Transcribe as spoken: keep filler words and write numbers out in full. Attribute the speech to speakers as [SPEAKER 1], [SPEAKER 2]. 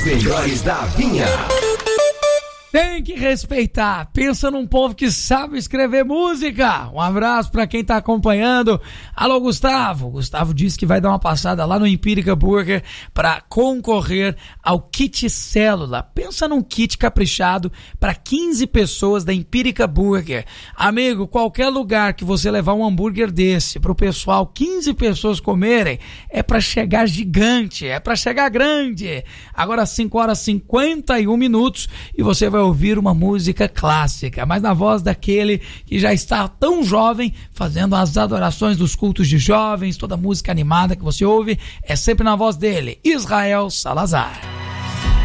[SPEAKER 1] melhores da Vinha.
[SPEAKER 2] Tem que respeitar. Pensa num povo que sabe escrever música. Um abraço pra quem tá acompanhando. Alô, Gustavo. Gustavo disse que vai dar uma passada lá no Empírica Burger pra concorrer ao kit célula. Pensa num kit caprichado pra quinze pessoas da Empírica Burger. Amigo, qualquer lugar que você levar um hambúrguer desse pro pessoal, quinze pessoas comerem, é pra chegar gigante, é pra chegar grande. Agora cinco horas e cinquenta e um minutos e você vai ouvir uma música clássica, mas na voz daquele que já está tão jovem, fazendo as adorações dos cultos de jovens, toda música animada que você ouve é sempre na voz dele, Israel Salazar.